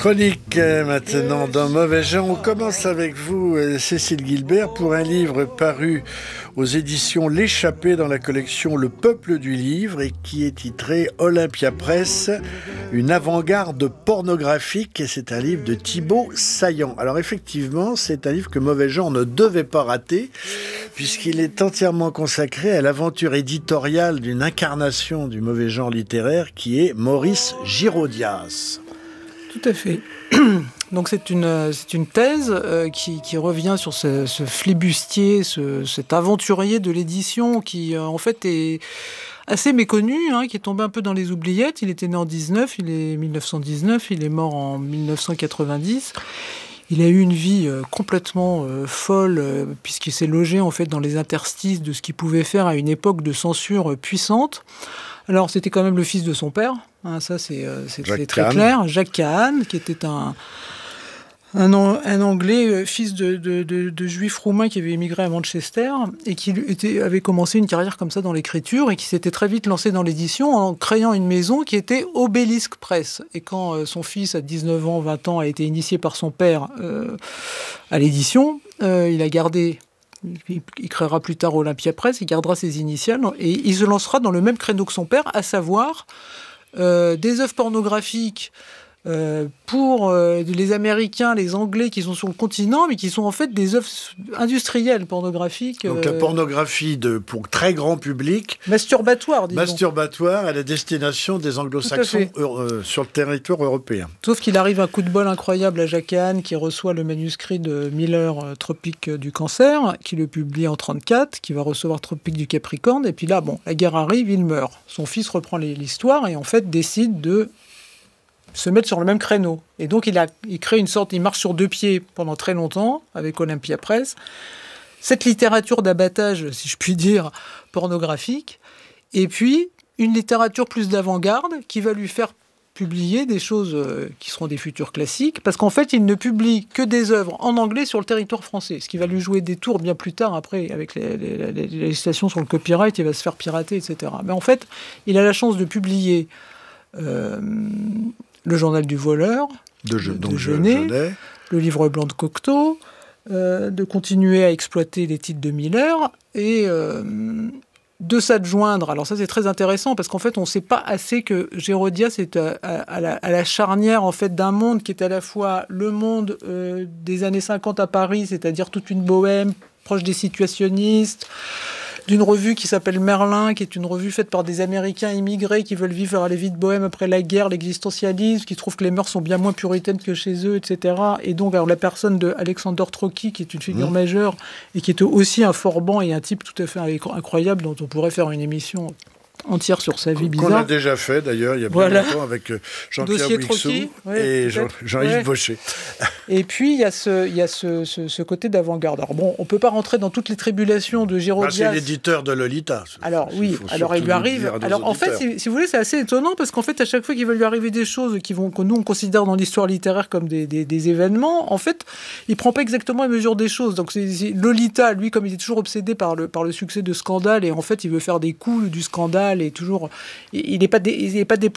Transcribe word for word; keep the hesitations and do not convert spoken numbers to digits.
Chronique euh, maintenant dans Mauvais Genre. On commence avec vous, euh, Cécile Guilbert, pour un livre paru aux éditions L'Échappée dans la collection Le Peuple du Livre et qui est titré Olympia Press, une avant-garde pornographique, et c'est un livre de Thibaut Saillant. Alors effectivement, c'est un livre que Mauvais Genre ne devait pas rater puisqu'il est entièrement consacré à l'aventure éditoriale d'une incarnation du mauvais genre littéraire qui est Maurice Girodias. Tout à fait. Donc c'est une, c'est une thèse euh, qui, qui revient sur ce, ce flibustier, ce, cet aventurier de l'édition qui euh, en fait est assez méconnu, hein, qui est tombé un peu dans les oubliettes. Il était né en dix-neuf, il est mille neuf cent dix-neuf, il est mort en mille neuf cent quatre-vingt-dix. Il a eu une vie euh, complètement euh, folle euh, puisqu'il s'est logé en fait dans les interstices de ce qu'il pouvait faire à une époque de censure euh, puissante. Alors c'était quand même le fils de son père, hein, ça c'est, euh, c'est, c'est très clair, Jacques Kahn, qui était un, un, un Anglais, euh, fils de, de, de, de juifs roumains qui avait émigré à Manchester et qui était, avait commencé une carrière comme ça dans l'écriture et qui s'était très vite lancé dans l'édition en créant une maison qui était Obélisque Press. Et quand euh, son fils, à dix-neuf ans, vingt ans, a été initié par son père euh, à l'édition, euh, il a gardé... Il créera plus tard Olympia Press, il gardera ses initiales et il se lancera dans le même créneau que son père, à savoir euh, des œuvres pornographiques euh, pour euh, les Américains, les Anglais qui sont sur le continent, mais qui sont en fait des œuvres industrielles pornographiques. Donc euh, la pornographie de, pour très grand public. Masturbatoire, disons. Masturbatoire à la destination des anglo-saxons euh, sur le territoire européen. Sauf qu'il arrive un coup de bol incroyable à Jacques Kahn qui reçoit le manuscrit de Miller, euh, Tropique du cancer, qui le publie en trente-quatre, qui va recevoir Tropique du Capricorne. Et puis là, bon, la guerre arrive, il meurt. Son fils reprend l'histoire et en fait décide de se mettre sur le même créneau. Et donc, il, a, il crée une sorte... Il marche sur deux pieds pendant très longtemps, avec Olympia Press. Cette littérature d'abattage, si je puis dire, pornographique. Et puis, une littérature plus d'avant-garde, qui va lui faire publier des choses qui seront des futurs classiques, parce qu'en fait, il ne publie que des œuvres en anglais sur le territoire français, ce qui va lui jouer des tours bien plus tard, après, avec les, les, les, les législations sur le copyright, il va se faire pirater, et cetera. Mais en fait, il a la chance de publier... Euh, le journal du voleur, de, de, de Genet, le livre blanc de Cocteau, euh, de continuer à exploiter les titres de Miller et euh, de s'adjoindre. Alors ça c'est très intéressant parce qu'en fait on ne sait pas assez que Girodias est à, à, à, la, à la charnière en fait d'un monde qui est à la fois le monde euh, des années cinquante à Paris, c'est-à-dire toute une bohème proche des situationnistes, d'une revue qui s'appelle Merlin, qui est une revue faite par des Américains immigrés qui veulent vivre la vie de bohème après la guerre, l'existentialisme, qui trouvent que les mœurs sont bien moins puritaines que chez eux, et cetera. Et donc, alors, la personne de Alexander Trocky, qui est une figure mmh. majeure, et qui est aussi un forban et un type tout à fait incroyable, dont on pourrait faire une émission entière sur sa vie bizarre. Qu'on a déjà fait d'ailleurs, il y a bien voilà. longtemps, avec Jean-Pierre Bouixou ouais, et Jean, Jean-Yves ouais. Baucher. Et puis, il y a ce, il y a ce, ce, ce côté d'avant-garde. Alors bon, on ne peut pas rentrer dans toutes les tribulations de Girodias. Bah, c'est l'éditeur de Lolita. Alors oui, alors il lui arrive... Alors en fait, si, si vous voulez, c'est assez étonnant, parce qu'en fait, à chaque fois qu'il va lui arriver des choses qui vont, que nous, on considère dans l'histoire littéraire comme des, des, des événements, en fait, il ne prend pas exactement la mesure des choses. Donc c'est, c'est, Lolita, lui, comme il est toujours obsédé par le, par le succès de Scandale, et en fait, il veut faire des coups du Scandale, et toujours... Il n'est pas, dé, il est pas dé,